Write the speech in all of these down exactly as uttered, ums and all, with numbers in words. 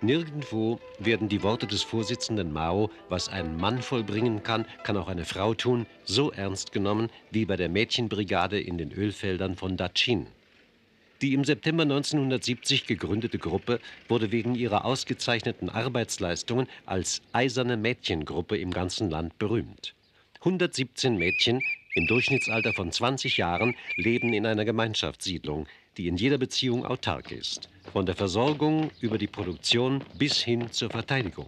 Nirgendwo werden die Worte des Vorsitzenden Mao, was ein Mann vollbringen kann, kann auch eine Frau tun, so ernst genommen wie bei der Mädchenbrigade in den Ölfeldern von Dachin. Die im September neunzehnhundertsiebzig gegründete Gruppe wurde wegen ihrer ausgezeichneten Arbeitsleistungen als Eiserne Mädchengruppe im ganzen Land berühmt. hundertsiebzehn Mädchen im Durchschnittsalter von zwanzig Jahren leben in einer Gemeinschaftssiedlung, die in jeder Beziehung autark ist, von der Versorgung über die Produktion bis hin zur Verteidigung.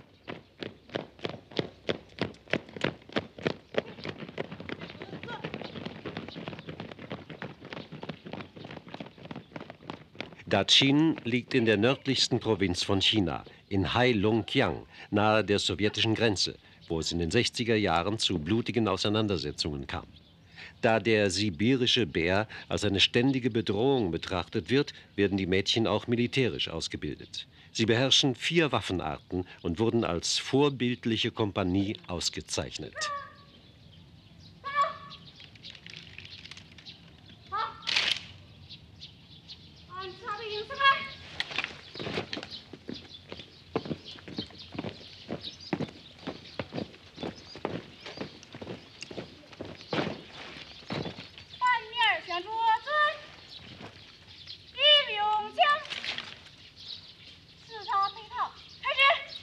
Dachin liegt in der nördlichsten Provinz von China, in Heilongjiang, nahe der sowjetischen Grenze, wo es in den sechziger Jahren zu blutigen Auseinandersetzungen kam. Da der sibirische Bär als eine ständige Bedrohung betrachtet wird, werden die Mädchen auch militärisch ausgebildet. Sie beherrschen vier Waffenarten und wurden als vorbildliche Kompanie ausgezeichnet.